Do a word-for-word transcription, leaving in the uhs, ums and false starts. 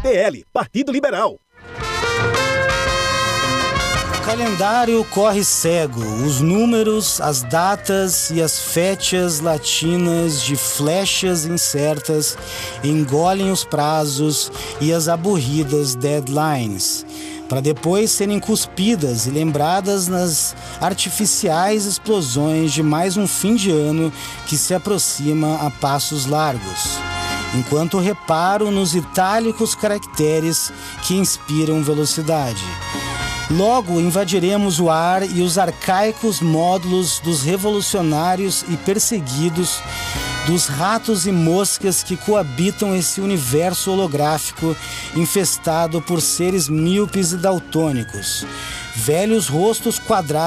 P L, Partido Liberal. O calendário corre cego. Os números, as datas e as fétias latinas de flechas incertas engolem os prazos e as aborridas deadlines, para depois serem cuspidas e lembradas nas artificiais explosões de mais um fim de ano que se aproxima a passos largos, enquanto reparo nos itálicos caracteres que inspiram velocidade. Logo invadiremos o ar e os arcaicos módulos dos revolucionários e perseguidos, dos ratos e moscas que coabitam esse universo holográfico infestado por seres míopes e daltônicos, velhos rostos quadrados